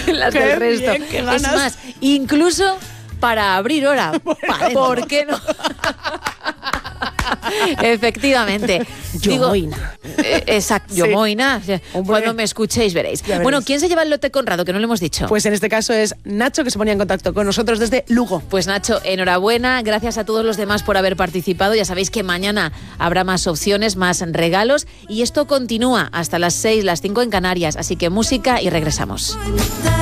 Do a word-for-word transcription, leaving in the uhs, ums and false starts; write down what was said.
las qué del resto. Bien, qué ganas. Es más, incluso para abrir hora. ¿Por qué no? Efectivamente. Yomoina. Eh, exacto, Yomoina. Sí. Cuando me escuchéis veréis. Bueno, ¿quién se lleva el lote Conrado? Que no lo hemos dicho. Pues en este caso es Nacho, que se ponía en contacto con nosotros desde Lugo. Pues Nacho, enhorabuena. Gracias a todos los demás por haber participado. Ya sabéis que mañana habrá más opciones, más regalos. Y esto continúa hasta las seis, las cinco en Canarias. Así que música y regresamos.